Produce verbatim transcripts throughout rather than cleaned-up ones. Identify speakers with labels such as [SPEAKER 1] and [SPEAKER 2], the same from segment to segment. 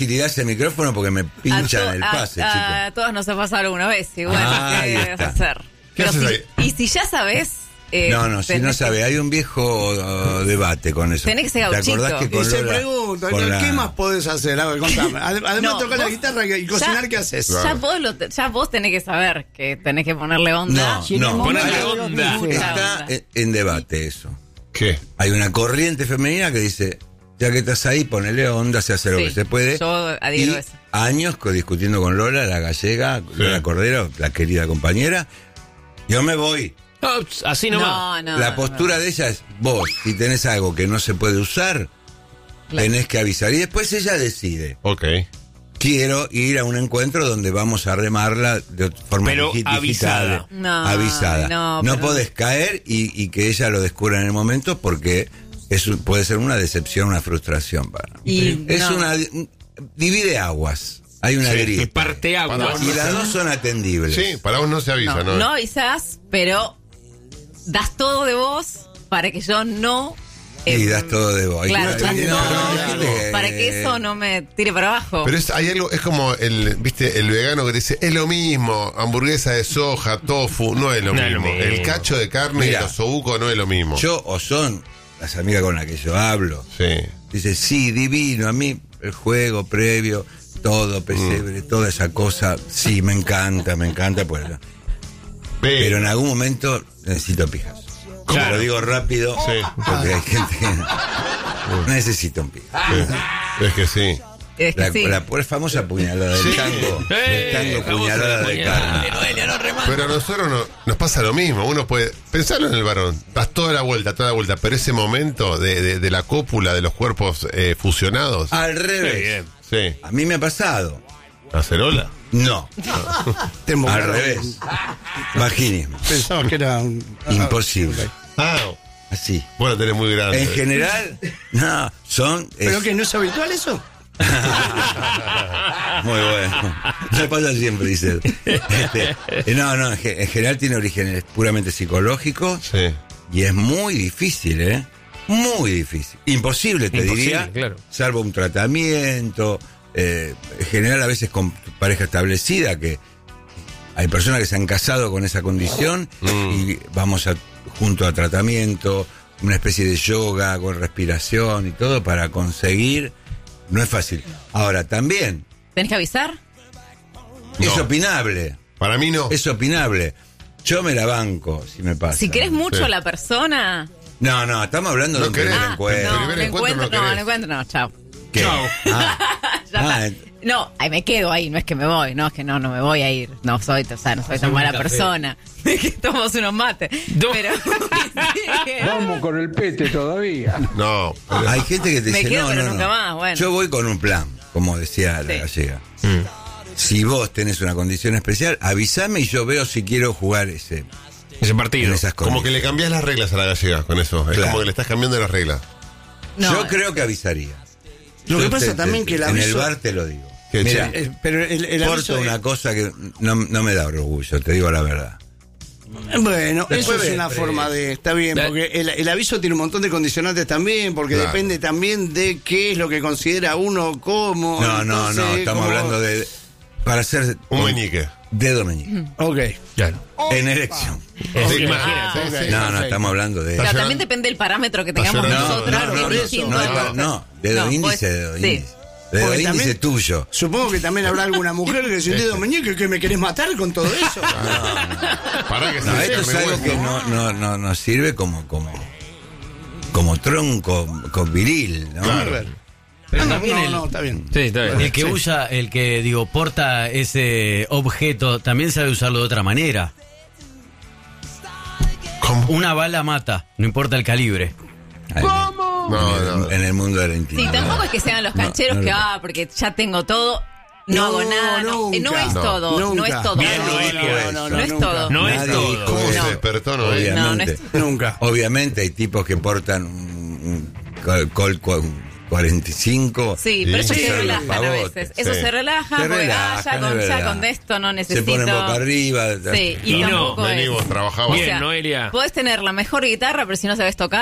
[SPEAKER 1] utilidad ese micrófono porque me pinchan
[SPEAKER 2] to-
[SPEAKER 1] el
[SPEAKER 2] a,
[SPEAKER 1] pase,
[SPEAKER 2] a,
[SPEAKER 1] chicos.
[SPEAKER 2] a todos nos ha pasado alguna vez. Y bueno,
[SPEAKER 1] Ah, ahí
[SPEAKER 2] ¿qué vas
[SPEAKER 1] está.
[SPEAKER 2] a hacer?
[SPEAKER 3] ¿Qué
[SPEAKER 2] Pero
[SPEAKER 3] haces
[SPEAKER 2] si-
[SPEAKER 3] ahí?
[SPEAKER 2] y si ya sabes. Eh,
[SPEAKER 1] No, no, si
[SPEAKER 2] tenés
[SPEAKER 1] no
[SPEAKER 2] que-
[SPEAKER 1] sabe, hay un viejo uh, debate con eso.
[SPEAKER 2] Tenés que ser
[SPEAKER 1] ¿Te
[SPEAKER 2] gauchito.
[SPEAKER 1] acordás que
[SPEAKER 4] Y
[SPEAKER 1] con
[SPEAKER 4] se
[SPEAKER 1] Lola,
[SPEAKER 4] pregunta,
[SPEAKER 1] con
[SPEAKER 4] ¿qué
[SPEAKER 1] la-
[SPEAKER 4] más podés hacer? A ver, contame. Adem- Además
[SPEAKER 2] No,
[SPEAKER 4] tocar la
[SPEAKER 2] vos-
[SPEAKER 4] guitarra y cocinar,
[SPEAKER 2] ya-
[SPEAKER 4] ¿qué haces?
[SPEAKER 3] Claro.
[SPEAKER 2] Ya vos, lo te- ya vos tenés que saber que tenés que ponerle onda.
[SPEAKER 1] No, no,
[SPEAKER 5] Ponerle
[SPEAKER 1] hay-
[SPEAKER 5] onda.
[SPEAKER 2] Mucha
[SPEAKER 1] está
[SPEAKER 2] onda.
[SPEAKER 1] en, en debate eso.
[SPEAKER 3] ¿Qué?
[SPEAKER 1] Hay una corriente femenina que dice, ya que estás ahí, ponele onda, se hace lo
[SPEAKER 2] Sí,
[SPEAKER 1] que se puede.
[SPEAKER 2] yo adhiero
[SPEAKER 1] y
[SPEAKER 2] a eso.
[SPEAKER 1] años co- discutiendo con Lola, la gallega, Lola Cordero, la querida compañera. Yo me voy.
[SPEAKER 5] Ups, así nomás.
[SPEAKER 2] No, no.
[SPEAKER 1] la
[SPEAKER 2] no,
[SPEAKER 1] postura de ella es, vos, si tenés algo que no se puede usar,
[SPEAKER 2] Claro.
[SPEAKER 1] tenés que avisar. Y después ella decide.
[SPEAKER 3] Ok.
[SPEAKER 1] Quiero ir a un encuentro donde vamos a remarla de forma
[SPEAKER 5] Pero
[SPEAKER 1] digi-
[SPEAKER 5] avisada.
[SPEAKER 1] digital.
[SPEAKER 2] No,
[SPEAKER 1] avisada.
[SPEAKER 2] no,
[SPEAKER 1] No,
[SPEAKER 2] pero-
[SPEAKER 1] podés caer y, y que ella lo descubra en el momento porque es, un- puede ser una decepción, una frustración para.
[SPEAKER 2] Y
[SPEAKER 1] es
[SPEAKER 2] no.
[SPEAKER 1] una divide aguas. Hay una
[SPEAKER 3] Sí,
[SPEAKER 1] grieta.
[SPEAKER 5] Que parte agua.
[SPEAKER 3] Para vos
[SPEAKER 1] Y las dos son atendibles.
[SPEAKER 3] Sí, para vos no se avisa,
[SPEAKER 2] No,
[SPEAKER 3] ¿no?
[SPEAKER 2] no avisás, pero das todo de vos para que yo no.
[SPEAKER 1] Y
[SPEAKER 2] em,
[SPEAKER 1] das todo de vos. Hay
[SPEAKER 2] Claro,
[SPEAKER 1] que-
[SPEAKER 2] das
[SPEAKER 1] no,
[SPEAKER 2] todo
[SPEAKER 1] hay gente que-
[SPEAKER 2] para que eso no me tire para abajo.
[SPEAKER 3] Pero es, hay algo, es como el, viste, el vegano que dice, es lo mismo, hamburguesa de soja, tofu, no es lo,
[SPEAKER 5] No es lo
[SPEAKER 3] mismo.
[SPEAKER 5] mismo.
[SPEAKER 3] El cacho de carne
[SPEAKER 1] Mira.
[SPEAKER 3] y los osobuco no es lo mismo.
[SPEAKER 1] Yo o son las amigas con las que yo hablo.
[SPEAKER 3] Sí.
[SPEAKER 1] Dice, sí, divino, a mí el juego previo, todo, pesebre, toda esa cosa, sí, me encanta, me encanta, pues, pero en algún momento necesito pijas.
[SPEAKER 5] Claro.
[SPEAKER 1] Lo digo rápido,
[SPEAKER 3] Sí.
[SPEAKER 1] porque hay gente que necesita un pija.
[SPEAKER 3] Sí. Es que sí.
[SPEAKER 2] Es que
[SPEAKER 1] La,
[SPEAKER 2] sí.
[SPEAKER 1] la, la famosa puñalada del
[SPEAKER 3] Sí.
[SPEAKER 1] tango,
[SPEAKER 5] Eh,
[SPEAKER 1] el tango
[SPEAKER 5] famosa
[SPEAKER 1] puñalada de
[SPEAKER 5] puñalada.
[SPEAKER 1] carne.
[SPEAKER 3] Pero a nosotros no- nos pasa lo mismo. Uno puede pensarlo en el varón. Das toda la vuelta, toda la vuelta. Pero ese momento de, de, de la cópula de los cuerpos eh, fusionados.
[SPEAKER 1] Al
[SPEAKER 5] Qué
[SPEAKER 1] revés.
[SPEAKER 5] bien.
[SPEAKER 3] Sí.
[SPEAKER 1] A mí me ha pasado.
[SPEAKER 3] ¿Acerola?
[SPEAKER 1] No,
[SPEAKER 4] Te
[SPEAKER 1] al
[SPEAKER 4] embocaron.
[SPEAKER 1] revés. Vaginismo.
[SPEAKER 4] Pensaba que era un...
[SPEAKER 1] Imposible.
[SPEAKER 3] Ah,
[SPEAKER 1] Así.
[SPEAKER 3] bueno, tenés muy grande.
[SPEAKER 1] En general, no, son...
[SPEAKER 4] ¿Pero
[SPEAKER 1] es-
[SPEAKER 4] que no es habitual eso?
[SPEAKER 1] Muy bueno. Me pasa siempre, dice. Este, eh, no, no, en, ge- en general tiene orígenes puramente psicológicos
[SPEAKER 3] Sí.
[SPEAKER 1] y es muy difícil, ¿eh? Muy difícil. Imposible, te
[SPEAKER 5] Imposible,
[SPEAKER 1] diría.
[SPEAKER 5] claro.
[SPEAKER 1] Salvo un tratamiento. Eh, en general, a veces con pareja establecida, que hay personas que se han casado con esa condición y vamos a, junto a tratamiento, una especie de yoga con respiración y todo para conseguir. No es fácil. Ahora, también.
[SPEAKER 2] ¿Tenés que avisar?
[SPEAKER 1] Es
[SPEAKER 3] No.
[SPEAKER 1] opinable,
[SPEAKER 3] Para mí no.
[SPEAKER 1] es opinable. Yo me la banco, si me pasa.
[SPEAKER 2] Si querés mucho
[SPEAKER 3] Sí.
[SPEAKER 2] a la persona.
[SPEAKER 1] No, no, estamos hablando
[SPEAKER 3] No
[SPEAKER 1] de un
[SPEAKER 3] querés.
[SPEAKER 1] primer
[SPEAKER 3] Ah,
[SPEAKER 1] encuentro.
[SPEAKER 2] no,
[SPEAKER 3] primer
[SPEAKER 2] no
[SPEAKER 3] encuentro
[SPEAKER 2] encuentro,
[SPEAKER 3] no
[SPEAKER 2] no,
[SPEAKER 3] querés.
[SPEAKER 2] no encuentro, no, chao.
[SPEAKER 1] ¿Qué?
[SPEAKER 5] Chao.
[SPEAKER 1] Ah,
[SPEAKER 2] Ya
[SPEAKER 1] ah,
[SPEAKER 2] está. No, ahí me quedo ahí, no es que me voy, no, es que no, no me voy a ir. No soy, o sea, no soy tan buena persona. Es que tomamos unos mates.
[SPEAKER 5] No.
[SPEAKER 2] Pero
[SPEAKER 6] Vamos con el pete todavía.
[SPEAKER 3] No.
[SPEAKER 1] hay gente que te
[SPEAKER 2] Me
[SPEAKER 1] dice,
[SPEAKER 2] quedo,
[SPEAKER 1] no,
[SPEAKER 2] pero
[SPEAKER 1] no,
[SPEAKER 2] nunca
[SPEAKER 1] no.
[SPEAKER 2] más, bueno.
[SPEAKER 1] Yo voy con un plan, como decía la
[SPEAKER 2] Sí.
[SPEAKER 1] gallega.
[SPEAKER 5] Mm.
[SPEAKER 1] Si vos tenés una condición especial, avísame y yo veo si quiero jugar ese,
[SPEAKER 5] Ese
[SPEAKER 1] en
[SPEAKER 5] partido.
[SPEAKER 1] esas
[SPEAKER 3] Como que
[SPEAKER 1] condiciones.
[SPEAKER 3] le cambiás las reglas a la gallega con eso. Es
[SPEAKER 1] Claro.
[SPEAKER 3] como que le estás cambiando las reglas.
[SPEAKER 2] no,
[SPEAKER 1] Yo creo que avisaría.
[SPEAKER 4] Lo que
[SPEAKER 1] Yo
[SPEAKER 4] pasa
[SPEAKER 1] te-
[SPEAKER 4] también
[SPEAKER 1] te-
[SPEAKER 4] que el
[SPEAKER 1] En el
[SPEAKER 4] aviso-
[SPEAKER 1] bar te lo digo.
[SPEAKER 3] Que
[SPEAKER 1] Mira,
[SPEAKER 3] sí.
[SPEAKER 4] Eh, pero el, el aviso
[SPEAKER 1] corto
[SPEAKER 4] de-
[SPEAKER 1] una cosa que no, no me da orgullo, te digo la verdad.
[SPEAKER 4] Bueno,
[SPEAKER 1] Después
[SPEAKER 4] eso es
[SPEAKER 1] ve,
[SPEAKER 4] una
[SPEAKER 1] pre-
[SPEAKER 4] forma de... Está bien,
[SPEAKER 5] Da-
[SPEAKER 4] porque el, el aviso tiene un montón de condicionantes también, porque
[SPEAKER 3] Claro.
[SPEAKER 4] depende también de qué es lo que considera uno como...
[SPEAKER 1] No, no,
[SPEAKER 4] entonces,
[SPEAKER 1] no, estamos
[SPEAKER 4] como-
[SPEAKER 1] hablando de... Para hacer...
[SPEAKER 3] Un meñique.
[SPEAKER 1] Dedo meñique.
[SPEAKER 4] Ok.
[SPEAKER 5] Claro.
[SPEAKER 1] En erección.
[SPEAKER 5] Es-
[SPEAKER 3] Sí,
[SPEAKER 5] imagínate.
[SPEAKER 3] sí, sí.
[SPEAKER 1] No, no,
[SPEAKER 4] perfecto.
[SPEAKER 1] estamos hablando de...
[SPEAKER 2] Claro,
[SPEAKER 3] Está
[SPEAKER 2] también
[SPEAKER 3] llorando.
[SPEAKER 2] depende del parámetro que tengamos
[SPEAKER 3] llorando.
[SPEAKER 2] nosotros.
[SPEAKER 3] No, no,
[SPEAKER 2] que
[SPEAKER 3] no,
[SPEAKER 2] es
[SPEAKER 3] eso,
[SPEAKER 2] distinto.
[SPEAKER 1] No, hay pa- no, dedo
[SPEAKER 2] No,
[SPEAKER 1] índice,
[SPEAKER 2] vos-
[SPEAKER 1] dedo
[SPEAKER 2] sí.
[SPEAKER 1] índice. Dedo
[SPEAKER 4] Porque
[SPEAKER 1] índice
[SPEAKER 4] también-
[SPEAKER 1] tuyo.
[SPEAKER 4] Supongo que también habrá alguna mujer que dice un dedo meñique que me querés matar con todo eso.
[SPEAKER 3] Pará que
[SPEAKER 1] No,
[SPEAKER 3] se
[SPEAKER 1] esto es
[SPEAKER 3] me
[SPEAKER 1] algo
[SPEAKER 3] vuelvo.
[SPEAKER 1] que no, no, no, nos sirve como, como, como tronco con viril, ¿no?
[SPEAKER 3] Claro.
[SPEAKER 7] Pero
[SPEAKER 4] no,
[SPEAKER 7] también
[SPEAKER 4] no,
[SPEAKER 7] el,
[SPEAKER 4] no, está bien.
[SPEAKER 5] Sí, está bien.
[SPEAKER 7] el que
[SPEAKER 5] Sí.
[SPEAKER 7] usa, el que digo, porta ese objeto, también sabe usarlo de otra manera.
[SPEAKER 3] ¿Cómo?
[SPEAKER 7] Una bala mata, no importa el calibre.
[SPEAKER 1] Ahí,
[SPEAKER 3] No,
[SPEAKER 1] en, el,
[SPEAKER 3] no.
[SPEAKER 1] en el mundo de la
[SPEAKER 2] Sí,
[SPEAKER 1] intimidad.
[SPEAKER 2] tampoco es que sean los
[SPEAKER 1] No,
[SPEAKER 2] cancheros
[SPEAKER 1] no
[SPEAKER 2] que,
[SPEAKER 1] lo-
[SPEAKER 2] ah, porque ya tengo todo, no,
[SPEAKER 4] No,
[SPEAKER 2] hago nada. No,
[SPEAKER 4] nunca.
[SPEAKER 2] Eh, no es
[SPEAKER 3] No,
[SPEAKER 2] todo, no
[SPEAKER 4] nunca.
[SPEAKER 2] es todo.
[SPEAKER 5] Bien,
[SPEAKER 2] no,
[SPEAKER 5] Noelia,
[SPEAKER 2] no, no, no es
[SPEAKER 4] nunca.
[SPEAKER 2] todo.
[SPEAKER 5] No es
[SPEAKER 1] Nadie
[SPEAKER 5] todo.
[SPEAKER 1] dijo
[SPEAKER 3] ¿Cómo
[SPEAKER 1] eso.
[SPEAKER 3] se despertó, no?
[SPEAKER 1] Obviamente.
[SPEAKER 2] No, no es-
[SPEAKER 4] Nunca.
[SPEAKER 1] Obviamente hay tipos que portan un, un col, col cua- cuarenta y cinco.
[SPEAKER 2] Sí, pero ellos
[SPEAKER 1] y
[SPEAKER 2] se
[SPEAKER 1] son los
[SPEAKER 2] relajan a
[SPEAKER 1] pavotes.
[SPEAKER 2] veces. Eso
[SPEAKER 3] Sí.
[SPEAKER 2] se relaja,
[SPEAKER 1] Se
[SPEAKER 2] porque, ah,
[SPEAKER 1] relajan,
[SPEAKER 2] ya
[SPEAKER 1] es
[SPEAKER 2] con, ya
[SPEAKER 1] verdad.
[SPEAKER 2] con esto no
[SPEAKER 1] Se
[SPEAKER 2] necesito.
[SPEAKER 1] ponen boca arriba.
[SPEAKER 2] Sí, y,
[SPEAKER 5] Y no,
[SPEAKER 2] tampoco
[SPEAKER 3] vení
[SPEAKER 2] es.
[SPEAKER 3] vos, trabajá vos.
[SPEAKER 2] O
[SPEAKER 5] Bien,
[SPEAKER 2] sea,
[SPEAKER 5] Noelia.
[SPEAKER 2] podés tener la mejor guitarra, pero si no sabes tocar,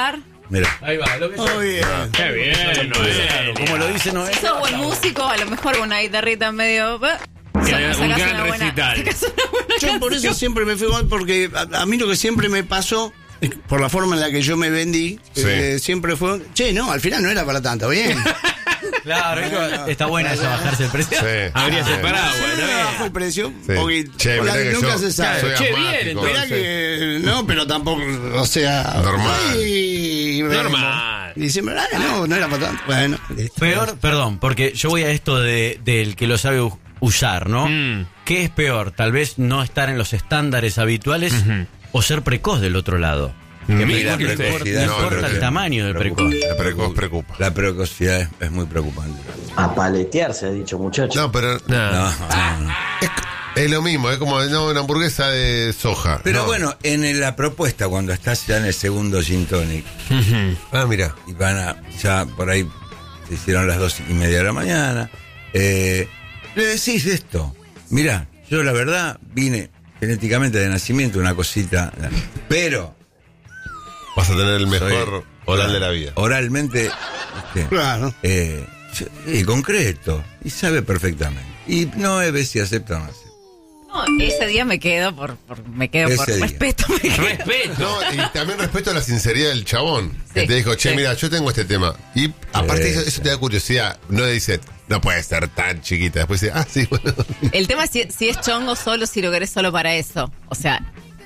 [SPEAKER 1] Mira.
[SPEAKER 7] Ahí va, lo que sea.
[SPEAKER 4] Muy bien.
[SPEAKER 5] Qué bien, Noelia.
[SPEAKER 7] Como lo dice Noel.
[SPEAKER 2] Si sos buen músico, a lo mejor con una guitarrita medio. eh,
[SPEAKER 5] Que
[SPEAKER 2] sacás
[SPEAKER 5] un
[SPEAKER 2] una
[SPEAKER 5] gran
[SPEAKER 2] buena-
[SPEAKER 5] recital.
[SPEAKER 2] sacás una buena
[SPEAKER 4] Yo por eso
[SPEAKER 2] canción.
[SPEAKER 4] siempre me fui mal, porque a, a mí lo que siempre me pasó, eh, por la forma en la que yo me vendí,
[SPEAKER 3] Sí.
[SPEAKER 4] eh, siempre fue, che, no, al final no era para tanto, bien.
[SPEAKER 7] Claro, está buena esa bajarse el precio.
[SPEAKER 3] Sí.
[SPEAKER 5] Habría
[SPEAKER 3] Sí.
[SPEAKER 5] separado,
[SPEAKER 4] Siempre me bajó el precio,
[SPEAKER 3] Sí.
[SPEAKER 4] porque
[SPEAKER 3] Che,
[SPEAKER 4] porque
[SPEAKER 3] mirá que
[SPEAKER 4] nunca
[SPEAKER 3] yo
[SPEAKER 4] se sabe.
[SPEAKER 3] soy
[SPEAKER 5] Che, bien,
[SPEAKER 3] asmático,
[SPEAKER 4] Mirá
[SPEAKER 3] sí.
[SPEAKER 4] que no, pero tampoco, o sea,
[SPEAKER 3] Normal.
[SPEAKER 4] ay,
[SPEAKER 5] Normal.
[SPEAKER 4] Y siempre, ah, no, no era para tanto. Bueno, listo.
[SPEAKER 7] Peor, perdón, porque yo voy a esto de, del que lo sabe u- usar, ¿no?
[SPEAKER 5] Mm.
[SPEAKER 7] ¿Qué es peor? Tal vez no estar en los estándares habituales
[SPEAKER 5] Ujú.
[SPEAKER 7] o ser precoz del otro lado.
[SPEAKER 5] Mira
[SPEAKER 1] la
[SPEAKER 5] que usted-
[SPEAKER 1] precocidad.
[SPEAKER 7] No importa el tamaño del precoz.
[SPEAKER 3] La precoz preocupa.
[SPEAKER 1] La precocidad es, es muy preocupante.
[SPEAKER 8] A paletear, se ha dicho, muchacho.
[SPEAKER 3] No, pero
[SPEAKER 5] Nah.
[SPEAKER 1] No, no, no.
[SPEAKER 3] es, es lo mismo, es como no, una hamburguesa de soja.
[SPEAKER 1] Pero
[SPEAKER 3] No.
[SPEAKER 1] bueno, en la propuesta, cuando estás ya en el segundo gin tonic,
[SPEAKER 5] Ujú.
[SPEAKER 3] Ah, mira.
[SPEAKER 1] y van a, ya por ahí se hicieron las dos y media de la mañana, eh, le decís esto. Mirá, yo la verdad vine genéticamente de nacimiento una cosita, pero
[SPEAKER 3] Vas a tener el mejor
[SPEAKER 1] soy-
[SPEAKER 3] oral de la vida.
[SPEAKER 1] oralmente, ¿viste?
[SPEAKER 4] Claro.
[SPEAKER 1] Eh, yo- y concreto, y sabe perfectamente. Y no es ver si acepta o no acepta.
[SPEAKER 2] No, ese día me quedo por, por me quedo
[SPEAKER 1] Ese
[SPEAKER 2] por
[SPEAKER 1] día.
[SPEAKER 2] respeto. Me quedo.
[SPEAKER 5] Respeto.
[SPEAKER 3] No, y también respeto a la sinceridad del chabón. Que
[SPEAKER 2] Sí,
[SPEAKER 3] te dijo, che,
[SPEAKER 2] sí.
[SPEAKER 3] mira, yo tengo este tema. Y aparte
[SPEAKER 1] Sí,
[SPEAKER 3] eso, eso
[SPEAKER 1] sí.
[SPEAKER 3] te da curiosidad. No dice, no puede ser tan chiquita. Después dice, ah, sí, bueno.
[SPEAKER 2] El tema es si, si es chongo solo, si lo querés solo para eso. O sea,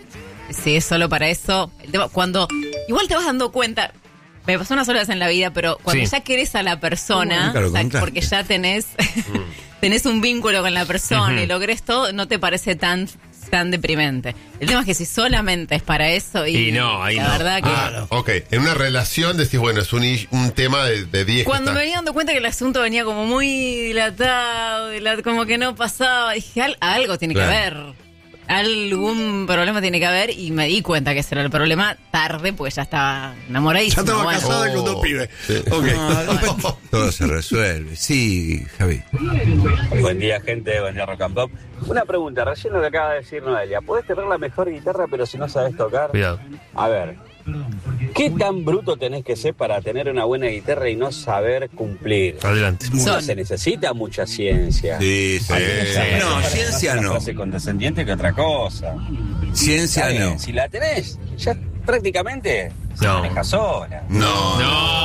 [SPEAKER 2] si es solo para eso. El tema, cuando. Igual te vas dando cuenta. Me pasó una sola vez en la vida, pero cuando
[SPEAKER 5] Sí.
[SPEAKER 2] ya querés a la persona,
[SPEAKER 1] Nunca lo
[SPEAKER 2] o sea,
[SPEAKER 1] contaste.
[SPEAKER 2] porque ya tenés tenés un vínculo con la persona y lo querés todo, no te parece tan tan deprimente. El tema es que si solamente es para eso y,
[SPEAKER 5] Y no, ahí
[SPEAKER 2] la
[SPEAKER 5] no.
[SPEAKER 2] verdad que
[SPEAKER 3] Ah, ok. En una relación decís, bueno, es un, i- un tema de de diez.
[SPEAKER 2] cuando
[SPEAKER 3] que
[SPEAKER 2] me
[SPEAKER 3] está.
[SPEAKER 2] venía dando cuenta que el asunto venía como muy dilatado, dilat- como que no pasaba, dije, "Al- algo tiene
[SPEAKER 1] Claro.
[SPEAKER 2] que haber. Algún problema tiene que haber", y me di cuenta que ese era el problema tarde, pues ya estaba
[SPEAKER 4] Ya
[SPEAKER 2] enamoradísimo.
[SPEAKER 4] estaba
[SPEAKER 2] bueno.
[SPEAKER 4] casada
[SPEAKER 3] Oh,
[SPEAKER 4] con dos pibes.
[SPEAKER 3] sí.
[SPEAKER 4] Ok.
[SPEAKER 1] Todo se resuelve. Sí, Javi.
[SPEAKER 9] Buen día, gente. Buen día, Rock and Pop. Una pregunta, recién lo que acaba de decir Noelia. ¿Podés tener la mejor guitarra, pero si no sabes tocar?
[SPEAKER 5] Cuidado.
[SPEAKER 9] A ver, ¿qué tan bruto tenés que ser para tener una buena guitarra y no saber cumplir?
[SPEAKER 5] Adelante.
[SPEAKER 9] No
[SPEAKER 2] Son-
[SPEAKER 9] se necesita mucha ciencia.
[SPEAKER 1] Sí, sí.
[SPEAKER 3] Sí.
[SPEAKER 1] No, ciencia
[SPEAKER 9] Una
[SPEAKER 1] no.
[SPEAKER 9] frase condescendiente que otra cosa.
[SPEAKER 1] Ciencia
[SPEAKER 9] Está bien,
[SPEAKER 1] no.
[SPEAKER 9] Si la tenés, ya prácticamente se
[SPEAKER 5] No.
[SPEAKER 9] maneja sola.
[SPEAKER 3] No.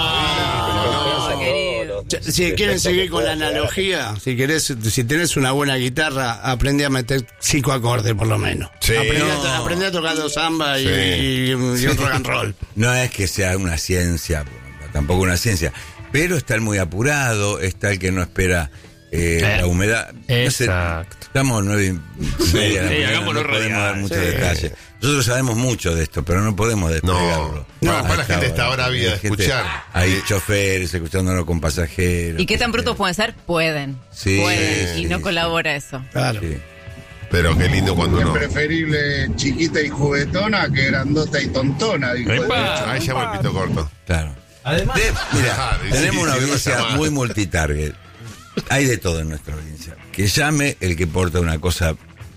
[SPEAKER 2] No, querido.
[SPEAKER 4] Ya, Si quieren seguir con la analogía, si querés, si tenés una buena guitarra, aprende a meter cinco acordes por lo menos.
[SPEAKER 3] Sí.
[SPEAKER 4] Aprende,
[SPEAKER 1] No.
[SPEAKER 4] a, to- aprende a tocar dos samba y,
[SPEAKER 3] Sí.
[SPEAKER 4] y- y un rock and roll.
[SPEAKER 1] No es que sea una ciencia, tampoco una ciencia, pero está el muy apurado, está el que no espera eh,
[SPEAKER 5] Eh,
[SPEAKER 1] la humedad. No sé,
[SPEAKER 5] exacto.
[SPEAKER 1] estamos nueve y media de la
[SPEAKER 5] Sí,
[SPEAKER 1] mañana,
[SPEAKER 5] hagámoslo
[SPEAKER 1] no podemos
[SPEAKER 5] radial.
[SPEAKER 1] dar muchos
[SPEAKER 4] Sí.
[SPEAKER 1] detalles. Nosotros sabemos mucho de esto, pero no podemos desplegarlo.
[SPEAKER 3] No,
[SPEAKER 1] A
[SPEAKER 3] para la
[SPEAKER 1] esta
[SPEAKER 3] gente está
[SPEAKER 1] hora.
[SPEAKER 3] ávida de
[SPEAKER 1] Hay gente-
[SPEAKER 3] escuchar.
[SPEAKER 1] Hay
[SPEAKER 3] Sí.
[SPEAKER 1] choferes escuchándolo con pasajeros.
[SPEAKER 2] ¿Y qué tan brutos pueden ser? Pueden.
[SPEAKER 1] Sí,
[SPEAKER 2] Pueden.
[SPEAKER 1] sí,
[SPEAKER 2] Y no
[SPEAKER 1] sí.
[SPEAKER 2] colabora eso.
[SPEAKER 4] Claro.
[SPEAKER 1] Sí.
[SPEAKER 3] Pero qué lindo cuando no.
[SPEAKER 10] Preferible chiquita y juguetona que grandota y tontona, dijo el
[SPEAKER 5] Epa.
[SPEAKER 10] dicho.
[SPEAKER 3] Ahí llamo el pito corto.
[SPEAKER 1] Claro.
[SPEAKER 7] Además,
[SPEAKER 1] De- mira,
[SPEAKER 3] Ah, sí,
[SPEAKER 1] tenemos
[SPEAKER 3] sí,
[SPEAKER 1] una
[SPEAKER 3] sí,
[SPEAKER 1] audiencia
[SPEAKER 3] no está mal.
[SPEAKER 1] muy multitarget. Hay de todo en nuestra audiencia. Que llame el que porta una cosa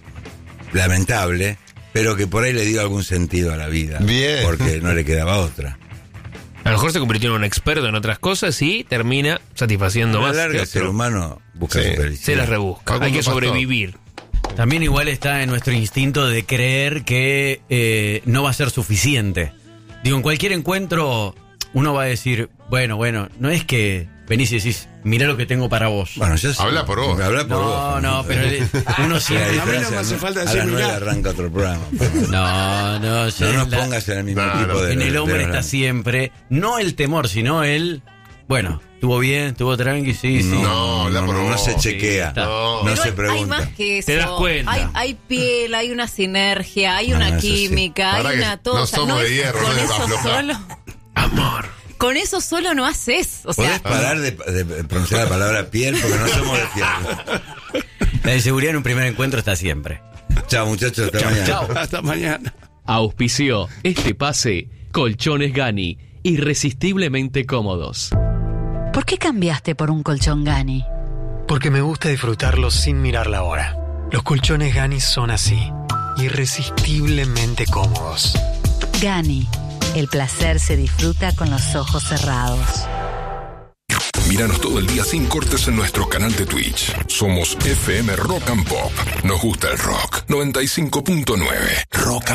[SPEAKER 1] lamentable, pero que por ahí le dio algún sentido a la vida.
[SPEAKER 3] Bien.
[SPEAKER 1] Porque no le quedaba otra.
[SPEAKER 5] A lo mejor se convirtió en un experto en otras cosas y termina satisfaciendo
[SPEAKER 1] A la
[SPEAKER 5] más.
[SPEAKER 1] larga,
[SPEAKER 5] que
[SPEAKER 1] el ser
[SPEAKER 5] otro.
[SPEAKER 1] humano busca
[SPEAKER 3] Sí.
[SPEAKER 1] su felicidad.
[SPEAKER 5] Se las rebusca.
[SPEAKER 3] Facundo
[SPEAKER 5] Hay que
[SPEAKER 3] Pastor.
[SPEAKER 5] sobrevivir.
[SPEAKER 7] también igual está en nuestro instinto de creer que eh, no va a ser suficiente. Digo, en cualquier encuentro uno va a decir, bueno, bueno, no es que venís y decís, mirá lo que tengo para vos.
[SPEAKER 1] Bueno, ya sé.
[SPEAKER 3] Habla por vos.
[SPEAKER 1] Habla por
[SPEAKER 7] No,
[SPEAKER 1] vos.
[SPEAKER 7] no, pero el- uno siempre-
[SPEAKER 1] La
[SPEAKER 4] A mí no me
[SPEAKER 1] diferencia,
[SPEAKER 4] hace falta
[SPEAKER 1] A
[SPEAKER 4] decir
[SPEAKER 1] las nueve
[SPEAKER 4] mirá.
[SPEAKER 1] arranca otro programa.
[SPEAKER 7] No, no, ya
[SPEAKER 1] No
[SPEAKER 7] es
[SPEAKER 1] nos
[SPEAKER 7] la-
[SPEAKER 1] pongas en el mismo
[SPEAKER 3] No,
[SPEAKER 1] tipo
[SPEAKER 3] no.
[SPEAKER 1] de...
[SPEAKER 7] en el hombre
[SPEAKER 1] de-
[SPEAKER 7] está siempre, no el temor, sino el, bueno, estuvo bien, estuvo tranqui, sí, sí.
[SPEAKER 3] No, habla
[SPEAKER 1] no,
[SPEAKER 3] por
[SPEAKER 1] no, no
[SPEAKER 3] vos.
[SPEAKER 1] se chequea.
[SPEAKER 7] Sí,
[SPEAKER 3] No.
[SPEAKER 1] no
[SPEAKER 2] Pero
[SPEAKER 1] se
[SPEAKER 2] hay- hay
[SPEAKER 1] pregunta.
[SPEAKER 2] más que eso.
[SPEAKER 5] Te das cuenta.
[SPEAKER 2] Hay, hay piel, hay una sinergia, hay
[SPEAKER 1] No,
[SPEAKER 2] una
[SPEAKER 1] eso sí.
[SPEAKER 2] química,
[SPEAKER 3] Para
[SPEAKER 2] hay
[SPEAKER 3] que
[SPEAKER 2] una todo.
[SPEAKER 3] no
[SPEAKER 2] o sea,
[SPEAKER 3] somos de
[SPEAKER 2] es-
[SPEAKER 3] hierro,
[SPEAKER 2] con
[SPEAKER 3] no de
[SPEAKER 2] eso
[SPEAKER 3] aflojar.
[SPEAKER 2] solo.
[SPEAKER 5] Amor.
[SPEAKER 2] Con eso solo no haces. O
[SPEAKER 1] ¿Podés
[SPEAKER 2] sea,
[SPEAKER 1] parar de, de pronunciar la palabra piel? Porque no somos de fierro.
[SPEAKER 7] La de seguridad en un primer encuentro está siempre.
[SPEAKER 1] Chao, muchachos. Hasta mañana.
[SPEAKER 7] Chao.
[SPEAKER 4] Hasta mañana.
[SPEAKER 11] Auspició este pase Colchones Gani, irresistiblemente cómodos.
[SPEAKER 12] ¿Por qué cambiaste por un colchón Gani?
[SPEAKER 13] Porque me gusta disfrutarlos sin mirar la hora. Los colchones Gani son así, irresistiblemente cómodos.
[SPEAKER 12] Gani, El placer se disfruta con los ojos cerrados.
[SPEAKER 14] Míranos todo el día sin cortes en nuestro canal de Twitch. Somos F M Rock and Pop. Nos gusta el rock. noventa y cinco punto nueve. Rock